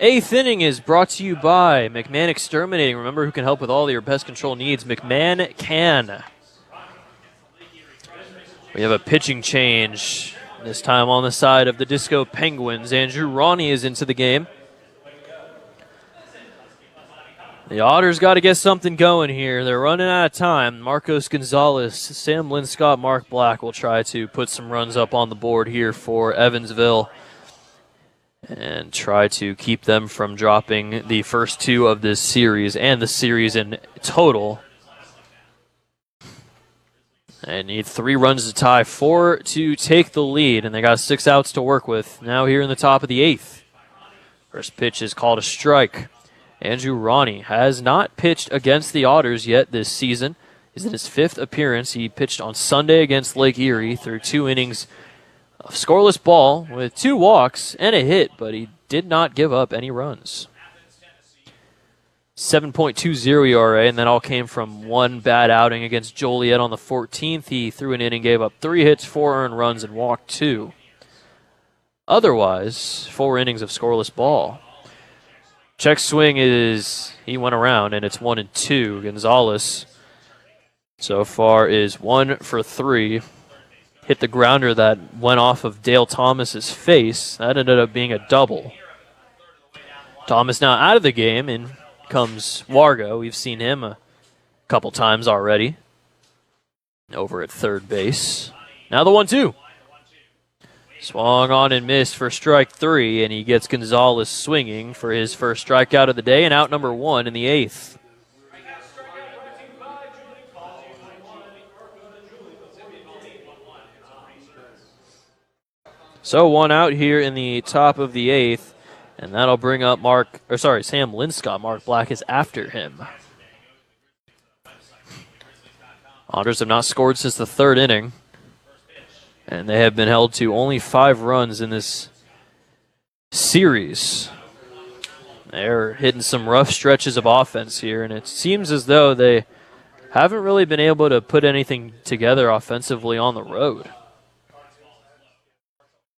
Eighth inning is brought to you by McMahon Exterminating. Remember who can help with all your pest control needs. McMahon can. We have a pitching change, this time on the side of the Disco Penguins. Andrew Ronnie is into the game. The Otters got to get something going here. They're running out of time. Marcos Gonzalez, Sam Linscott, Mark Black will try to put some runs up on the board here for Evansville and try to keep them from dropping the first two of this series and the series in total. They need 3 runs to tie, 4 to take the lead, and they got 6 outs to work with. Now here in the top of the 8th. First pitch is called a strike. Andrew Ronnie has not pitched against the Otters yet this season. He's in his 5th appearance. He pitched on Sunday against Lake Erie through 2 innings of scoreless ball with 2 walks and a hit, but he did not give up any runs. 7.20 ERA, and that all came from 1 bad outing against Joliet on the 14th. He threw an inning, gave up 3 hits, 4 earned runs, and walked 2. Otherwise, 4 innings of scoreless ball. Check swing is, he went around, and it's 1-2. Gonzalez so far is 1 for 3. Hit the grounder that went off of Dale Thomas's face. That ended up being a double. Thomas now out of the game, and comes Wargo. We've seen him a couple times already over at third base. Now the 1-2. Swung on and missed for strike 3, and he gets Gonzalez swinging for his first strikeout of the day, and out number 1 in the 8th. So 1 out here in the top of the 8th, and that'll bring up Sam Linscott. Mark Black is after him. Otters have not scored since the 3rd inning, and they have been held to only 5 runs in this series. They're hitting some rough stretches of offense here, and it seems as though they haven't really been able to put anything together offensively on the road.